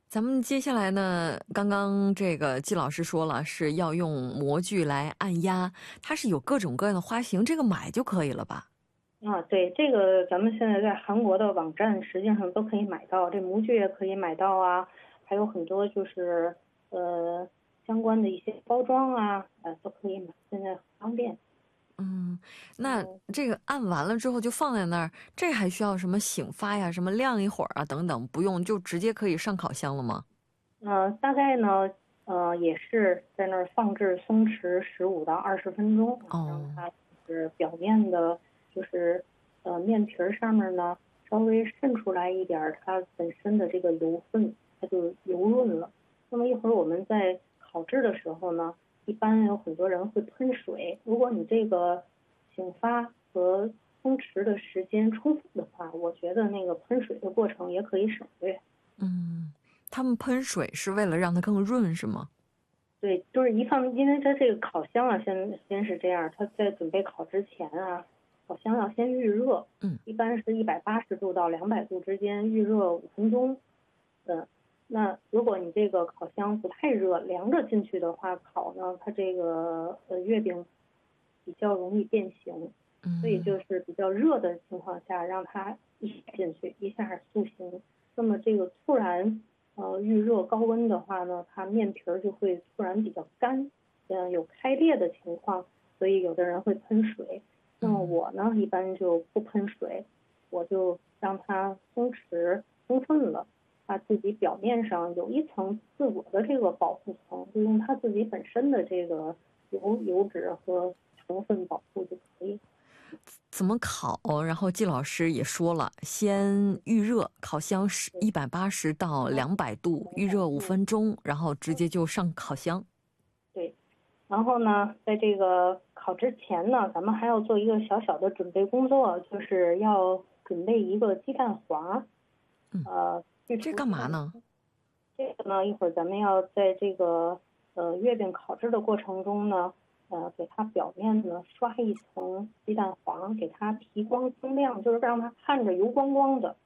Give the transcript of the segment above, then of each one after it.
咱们接下来呢，刚刚这个季老师说了是要用模具来按压，它是有各种各样的花型，这个买就可以了吧？ 对，这个咱们现在在韩国的网站实际上都可以买到，这模具也可以买到啊，还有很多就是相关的一些包装啊，都可以买，现在很方便。 那这个按完了之后就放在那儿，这还需要什么醒发呀、什么晾一会儿啊等等，不用就直接可以上烤箱了吗？ 大概呢，也是在那儿放置松弛15到20分钟，让哦， 它就是表面的，就是面皮儿上面呢稍微渗出来一点儿它本身的这个油分，它就油润了。那么一会儿我们在烤制的时候呢，一般有很多人会喷水。如果你这个醒发和松弛的时间充分的话，我觉得那个喷水的过程也可以省略。 他们喷水是为了让它更润是吗？ 对，就是一放，因为它这个烤箱啊，先是这样，它在准备烤之前啊，烤箱要先预热，一般是180度到200度之间预热5分钟。那如果你这个烤箱不太热，凉着进去的话，烤呢，它这个月饼比较容易变形，所以就是比较热的情况下，让它一下进去，一下塑形。那么这个突然预热高温的话呢，它面皮儿就会突然比较干，有开裂的情况，所以有的人会喷水。那么我呢，一般就不喷水，我就让它松弛充分了，它自己表面上有一层自我的这个保护层，就用它自己本身的这个油脂和成分保护就可以。 怎么烤？然后季老师也说了，先预热，烤箱是180到200度，预热5分钟，然后直接就上烤箱。 对，然后呢，在这个烤之前呢，咱们还要做一个小小的准备工作，就是要准备一个鸡蛋黄。去这除鸡蛋。 干嘛呢？ 这个呢，一会儿咱们要在这个月饼烤制的过程中呢，给它表面呢刷一层鸡蛋黄，给它提光增亮，就是让它看着油光光的。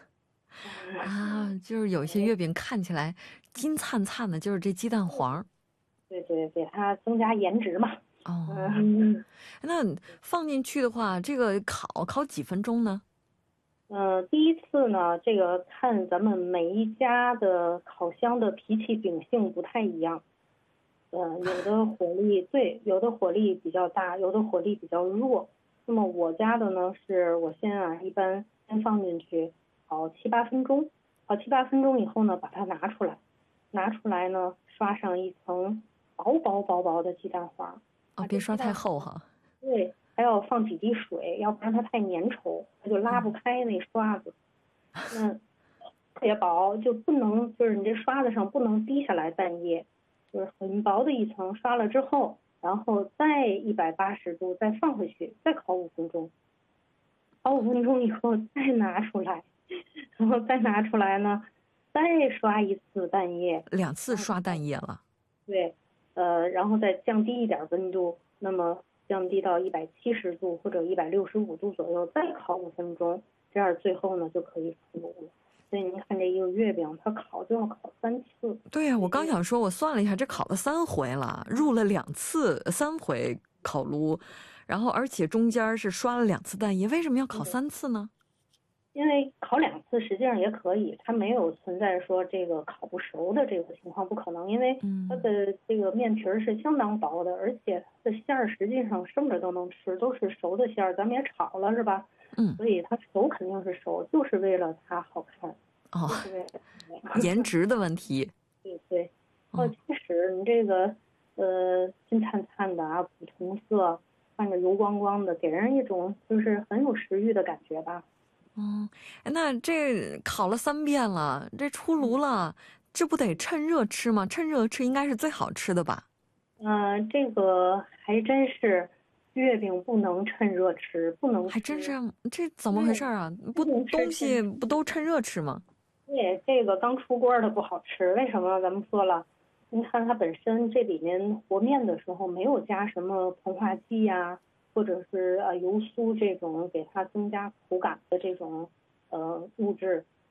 就是有一些月饼看起来金灿灿的，就是这鸡蛋黄。 对对，给它增加颜值嘛。 哦， 嗯。 那放进去的话，这个烤几分钟呢？ 第一次呢，这个看咱们每一家的烤箱的脾气秉性不太一样。有的火力对，有的火力比较大，有的火力比较弱。那么我家的呢，是我一般先放进去烤7、8分钟，烤7、8分钟以后呢，把它拿出来，拿出来呢，刷上一层薄薄的鸡蛋黄。 哦，别刷太厚哈。 对，还要放几滴水，要不然它太粘稠，它就拉不开那刷子。那特别薄，就不能就是你这刷子上不能滴下来蛋液，就是很薄的一层，刷了之后，然后再180度再放回去，再烤五分钟，烤五分钟以后再拿出来，然后再拿出来呢，再刷一次蛋液。 2次刷蛋液了。 对，然后再降低一点温度，那么降低到170度或者165度左右，再烤五分钟，这样最后呢就可以出炉了。所以您看这一个月饼，它烤就要烤3次。 对呀，我刚想说，我算了一下，这烤了3回了，入了2次，3回烤炉，然后而且中间是刷了2次蛋液，为什么要烤3次呢？ 因为烤2次实际上也可以，它没有存在说这个烤不熟的这个情况，不可能，因为它的这个面皮是相当薄的，而且它的馅儿实际上生着都能吃，都是熟的馅儿，咱们也炒了是吧？所以它熟肯定是熟，就是为了它好看，就是为了颜值的问题。 对对。其实你这个金灿灿的啊，古铜色，看着油光光的，给人一种就是很有食欲的感觉吧。 那这烤了3遍了，这出炉了，这不得趁热吃吗？趁热吃应该是最好吃的吧？ 这个还真是，月饼不能趁热吃，不能吃。 还真是，这怎么回事啊？不，东西不都趁热吃吗？ 对，这个刚出锅的不好吃，为什么？咱们说了，您看它本身这里面和面的时候没有加什么膨化剂呀、或者是油酥这种给它增加口感的这种物质，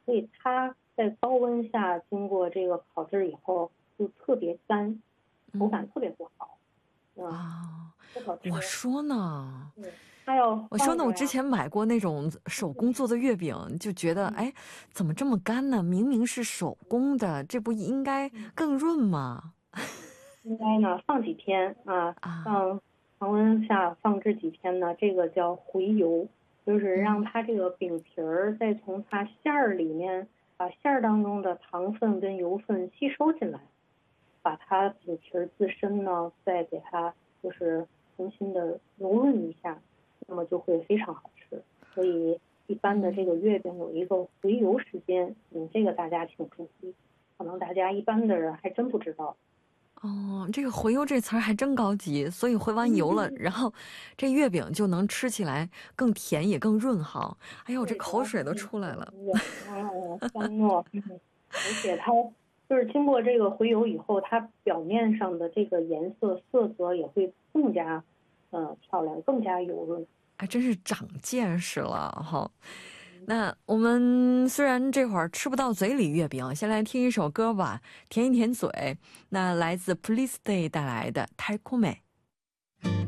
所以它在高温下经过这个烤制以后就特别干，口感特别不好。不好吃。 我说呢，我之前买过那种手工做的月饼，就觉得哎，怎么这么干呢？明明是手工的，这不应该更润吗？ 应该呢放几天啊，放常温下放置几天呢，这个叫回油，就是让它这个饼皮儿再从它馅儿里面把馅儿当中的糖分跟油分吸收进来，把它饼皮儿自身呢再给它就是重新的揉润一下，那么就会非常好吃。所以一般的这个月饼有一个回油时间，这个大家请注意，可能大家一般的人还真不知道。 这个回油这词儿还真高级，所以回完油了，然后这月饼就能吃起来更甜也更润好。哎呦，我这口水都出来了。 香糯，而且它就是经过这个回油以后，它表面上的这个颜色色泽也会更加漂亮，更加油润。 哎，真是长见识了哈。那我们虽然这会儿吃不到嘴里月饼，先来听一首歌吧，甜一甜嘴。那来自 Police Day 带来的 달콤해。